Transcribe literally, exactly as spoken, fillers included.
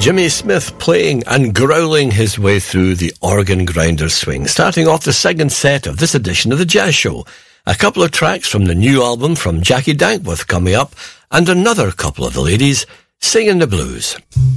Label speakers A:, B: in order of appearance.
A: Jimmy Smith playing and growling his way through the organ grinder swing, starting off the second set of this edition of the Jazz Show. A couple of tracks from the new album from Jackie Dankworth coming up, and another couple of the ladies singing the blues.